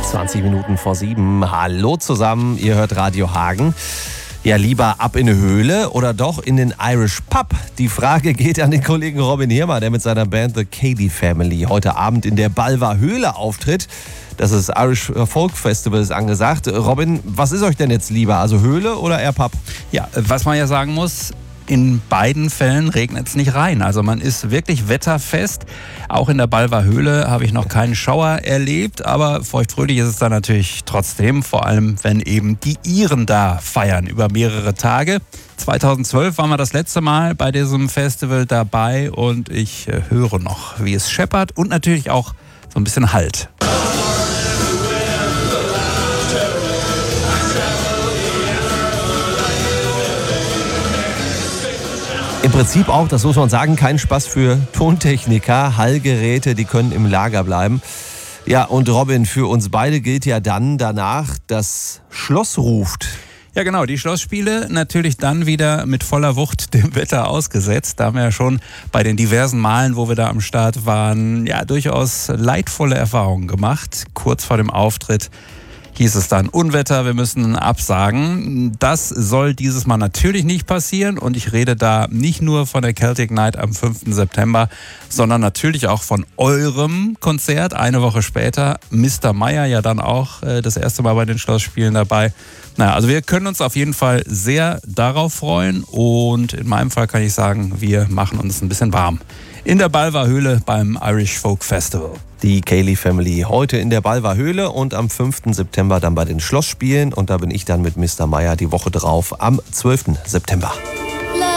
20 Minuten vor 7. Hallo zusammen, ihr hört Radio Hagen. Ja, lieber ab in eine Höhle oder doch in den Irish Pub? Die Frage geht an den Kollegen Robin Hirmer, der mit seiner Band The Cady Family heute Abend in der Balva Höhle auftritt. Das ist Irish Folk Festival ist angesagt. Robin, was ist euch denn jetzt lieber? Also Höhle oder eher Pub? Ja, was man ja sagen muss, in beiden Fällen regnet es nicht rein. Also man ist wirklich wetterfest. Auch in der Balva Höhle habe ich noch keinen Schauer erlebt, aber feuchtfröhlich ist es dann natürlich trotzdem, vor allem wenn eben die Iren da feiern über mehrere Tage. 2012 waren wir das letzte Mal bei diesem Festival dabei und ich höre noch, wie es scheppert und natürlich auch so ein bisschen Halt. Im Prinzip auch, das muss man sagen, kein Spaß für Tontechniker. Hallgeräte, die können im Lager bleiben. Ja, und Robin, für uns beide gilt ja dann danach, das Schloss ruft. Ja genau, die Schlossspiele natürlich dann wieder mit voller Wucht dem Wetter ausgesetzt. Da haben wir ja schon bei den diversen Malen, wo wir da am Start waren, ja durchaus leidvolle Erfahrungen gemacht. Kurz vor dem Auftritt hieß es dann Unwetter, wir müssen absagen. Das soll dieses Mal natürlich nicht passieren und ich rede da nicht nur von der Celtic Night am 5. September, sondern natürlich auch von eurem Konzert eine Woche später. Mr. Meyer ja dann auch das erste Mal bei den Schlossspielen dabei. Naja, also wir können uns auf jeden Fall sehr darauf freuen und in meinem Fall kann ich sagen, wir machen uns ein bisschen warm. In der Balva Höhle beim Irish Folk Festival. Die Cady Family heute in der Balva Höhle und am 5. September dann bei den Schlossspielen. Und da bin ich dann mit Mr. Meyer die Woche drauf am 12. September.